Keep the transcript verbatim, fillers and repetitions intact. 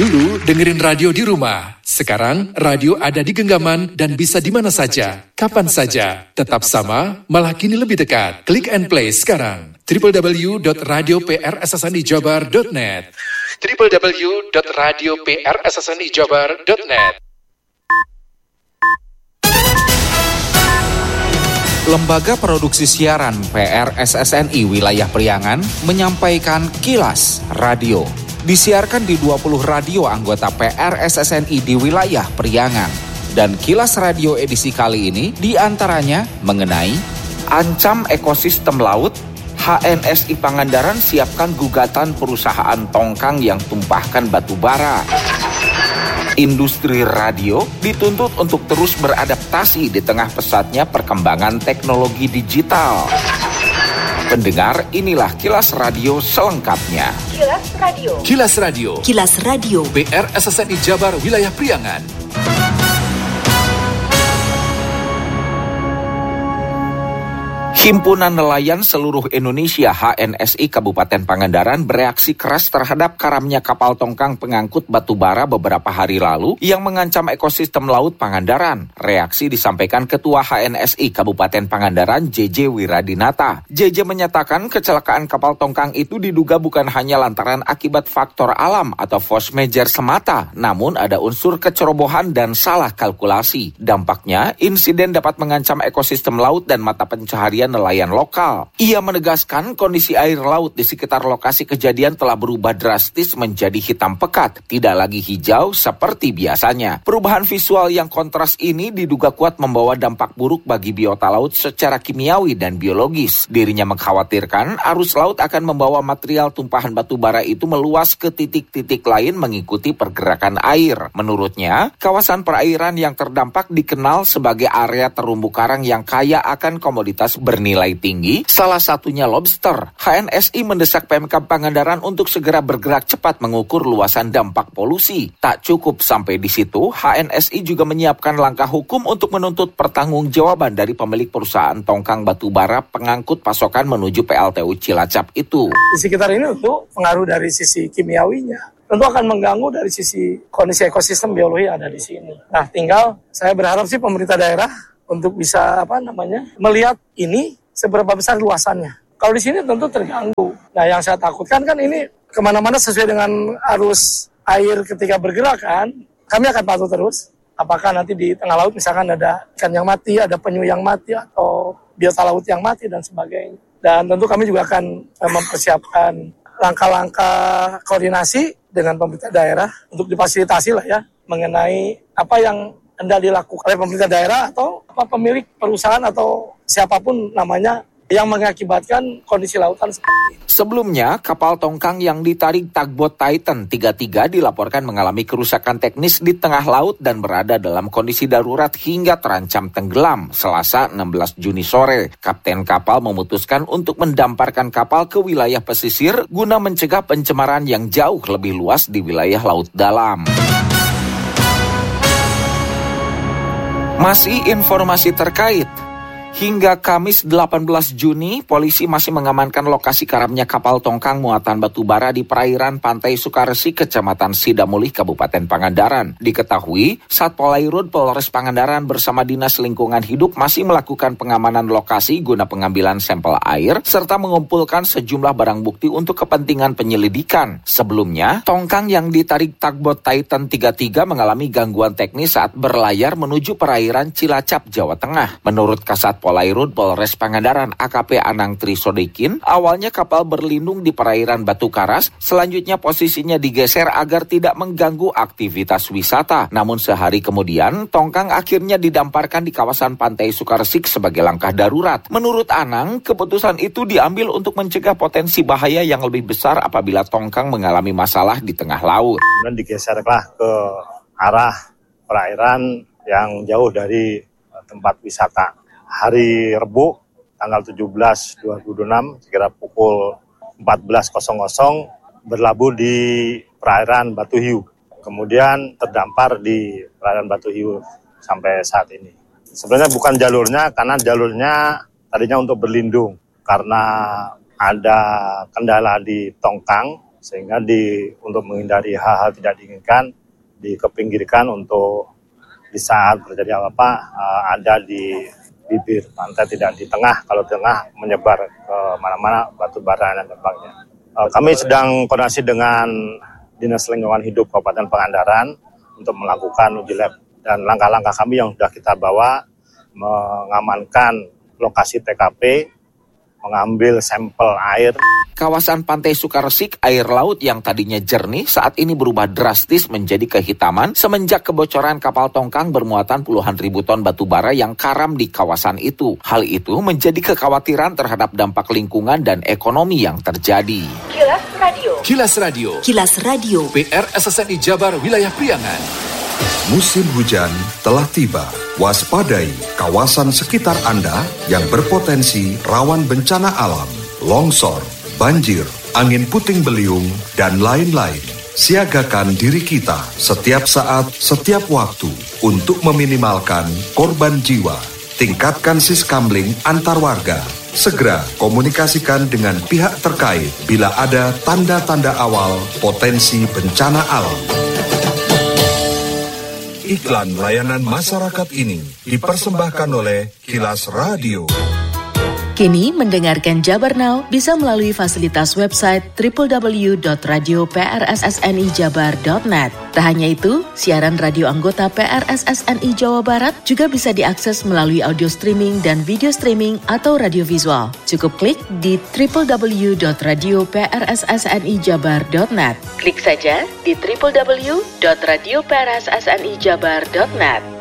Dulu dengerin radio di rumah. Sekarang radio ada di genggaman dan bisa di mana saja, kapan saja. Tetap sama, malah kini lebih dekat. Klik and play sekarang. w w w dot radio p r s s n i jabar dot net w w w dot radio p r s s n i jabar dot net. Lembaga Produksi Siaran P R S S N I Wilayah Priangan menyampaikan Kilas Radio. Disiarkan di dua puluh radio anggota P R S S N I di wilayah Priangan. Dan Kilas Radio edisi kali ini diantaranya mengenai ancam ekosistem laut, H N S I Pangandaran siapkan gugatan perusahaan tongkang yang tumpahkan batu bara. Industri radio dituntut untuk terus beradaptasi di tengah pesatnya perkembangan teknologi digital. Pendengar, inilah Kilas Radio selengkapnya. Kilas Radio. Kilas Radio. Kilas Radio. P R S S N I Jabar Wilayah Priangan. Himpunan Nelayan Seluruh Indonesia H N S I Kabupaten Pangandaran bereaksi keras terhadap karamnya kapal tongkang pengangkut batu bara beberapa hari lalu yang mengancam ekosistem laut Pangandaran. Reaksi disampaikan Ketua H N S I Kabupaten Pangandaran J J Wiradinata. J J menyatakan kecelakaan kapal tongkang itu diduga bukan hanya lantaran akibat faktor alam atau force majeure semata, namun ada unsur kecerobohan dan salah kalkulasi. Dampaknya, insiden dapat mengancam ekosistem laut dan mata pencaharian nelayan lokal. Ia menegaskan kondisi air laut di sekitar lokasi kejadian telah berubah drastis menjadi hitam pekat, tidak lagi hijau seperti biasanya. Perubahan visual yang kontras ini diduga kuat membawa dampak buruk bagi biota laut secara kimiawi dan biologis. Dirinya mengkhawatirkan arus laut akan membawa material tumpahan batu bara itu meluas ke titik-titik lain mengikuti pergerakan air. Menurutnya, kawasan perairan yang terdampak dikenal sebagai area terumbu karang yang kaya akan komoditas ber nilai tinggi, salah satunya lobster. H N S I mendesak Pemkab Pangandaran untuk segera bergerak cepat mengukur luasan dampak polusi. Tak cukup sampai di situ, H N S I juga menyiapkan langkah hukum untuk menuntut pertanggungjawaban dari pemilik perusahaan tongkang batubara pengangkut pasokan menuju P L T U Cilacap itu. Di sekitar ini untuk pengaruh dari sisi kimiawinya tentu akan mengganggu dari sisi kondisi ekosistem biologi yang ada di sini. Nah, tinggal saya berharap sih pemerintah daerah untuk bisa apa namanya melihat ini seberapa besar luasannya. Kalau di sini tentu terganggu. Nah, yang saya takutkan kan ini kemana-mana sesuai dengan arus air ketika bergerak kan. Kami akan pantau terus. Apakah nanti di tengah laut misalkan ada ikan yang mati, ada penyu yang mati, atau biota laut yang mati dan sebagainya. Dan tentu kami juga akan mempersiapkan langkah-langkah koordinasi dengan pemerintah daerah untuk difasilitasi lah ya mengenai apa yang hendak dilakukan oleh pemerintah daerah atau apa pemilik perusahaan atau siapapun namanya yang mengakibatkan kondisi lautan seperti ini. Sebelumnya, kapal tongkang yang ditarik tugboat Titan tiga puluh tiga dilaporkan mengalami kerusakan teknis di tengah laut dan berada dalam kondisi darurat hingga terancam tenggelam. Selasa enam belas Juni sore, kapten kapal memutuskan untuk mendamparkan kapal ke wilayah pesisir guna mencegah pencemaran yang jauh lebih luas di wilayah laut dalam. Masih informasi terkait. Hingga Kamis delapan belas Juni, polisi masih mengamankan lokasi karamnya kapal tongkang muatan batu bara di perairan Pantai Sukaresi, Kecamatan Sidamulih, Kabupaten Pangandaran. Diketahui, Satpol Airut Polres Pangandaran bersama Dinas Lingkungan Hidup masih melakukan pengamanan lokasi guna pengambilan sampel air, serta mengumpulkan sejumlah barang bukti untuk kepentingan penyelidikan. Sebelumnya, tongkang yang ditarik tugboat Titan tiga puluh tiga mengalami gangguan teknis saat berlayar menuju perairan Cilacap, Jawa Tengah. Menurut Kasat Polairut Polres Pangandaran A K P Anang Trisodikin, awalnya kapal berlindung di perairan Batu Karas, selanjutnya posisinya digeser agar tidak mengganggu aktivitas wisata. Namun sehari kemudian, tongkang akhirnya didamparkan di kawasan Pantai Sukaresik sebagai langkah darurat. Menurut Anang, keputusan itu diambil untuk mencegah potensi bahaya yang lebih besar apabila tongkang mengalami masalah di tengah laut. Kemudian digeserlah ke arah perairan yang jauh dari tempat wisata. Hari Rebu, tanggal tujuh belas dua ribu dua puluh enam, sekira pukul empat belas berlabuh di perairan Batu Hiu. Kemudian terdampar di perairan Batu Hiu sampai saat ini. Sebenarnya bukan jalurnya, karena jalurnya tadinya untuk berlindung. Karena ada kendala di tongkang, sehingga di untuk menghindari hal-hal tidak diinginkan dikepinggirkan untuk di saat terjadi apa-apa uh, ada di bibir pantai, tidak di tengah. Kalau tengah menyebar ke mana-mana batu bara dan sebagainya. Uh, kami sedang koordinasi dengan Dinas Lingkungan Hidup Kabupaten Pangandaran untuk melakukan uji lab, dan langkah-langkah kami yang sudah kita bawa mengamankan lokasi T K P, mengambil sampel air. Kawasan Pantai Sukaresik, air laut yang tadinya jernih saat ini berubah drastis menjadi kehitaman semenjak kebocoran kapal tongkang bermuatan puluhan ribu ton batu bara yang karam di kawasan itu. Hal itu menjadi kekhawatiran terhadap dampak lingkungan dan ekonomi yang terjadi. Kilas Radio. Kilas Radio. Kilas Radio. P R S S N I Jabar Wilayah Priangan. Musim hujan telah tiba. Waspadai kawasan sekitar Anda yang berpotensi rawan bencana alam, longsor, banjir, angin puting beliung, dan lain-lain. Siagakan diri kita setiap saat, setiap waktu untuk meminimalkan korban jiwa. Tingkatkan siskamling antar warga. Segera komunikasikan dengan pihak terkait bila ada tanda-tanda awal potensi bencana alam. Iklan layanan masyarakat ini dipersembahkan oleh Kilas Radio. Kini mendengarkan Jabar Now bisa melalui fasilitas website double-u double-u double-u dot radio p r s s n i jabar dot net. Tak hanya itu, siaran radio anggota P R S S N I Jawa Barat juga bisa diakses melalui audio streaming dan video streaming atau radio visual. Cukup klik di double-u double-u double-u dot radio p r s s n i jabar dot net. Klik saja di double-u double-u double-u dot radio p r s s n i jabar dot net.